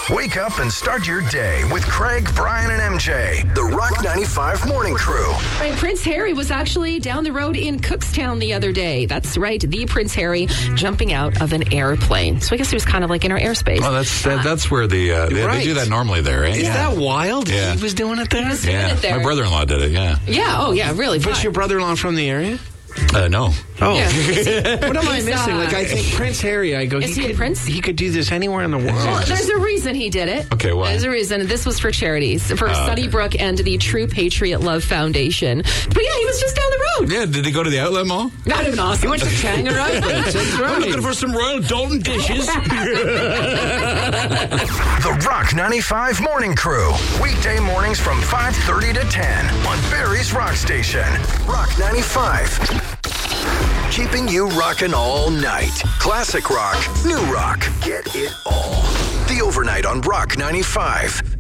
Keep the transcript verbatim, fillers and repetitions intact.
Wake up and start your day with Craig, Brian, and M J. The Rock ninety-five Morning Crew. Right, Prince Harry was actually down the road in Cookstown the other day. That's right, the Prince Harry jumping out of an airplane. So I guess he was kind of like in our airspace. Oh, that's that, that's where the uh, they, Right. they do that normally there, right? Is Yeah. that wild? Yeah. He was doing it there? He was doing Yeah, it there. my brother-in-law did it. Yeah. Yeah, oh yeah, really. But fun. your brother-in-law from the area? Uh, no. Oh. Yeah. What am I He's, missing? uh, Like, I think Prince Harry, I go, Is he a could, prince? He could do this anywhere in the world. Well, there's a reason he did it. Okay, why? There's a reason. This was for charities, for Sunnybrook and the True Patriot Love Foundation. But yeah, he was just down the road. Yeah, did he go to the outlet mall? Not even awesome. He went to Tanger Outlets. That's right. I'm looking for some Royal Dalton dishes. The Rock ninety-five Morning Crew. Weekday mornings from five thirty to ten on Barry's Rock Station. Rock ninety-five. Keeping you rocking all night. Classic rock, new rock. Get it all. The Overnight on Rock ninety-five.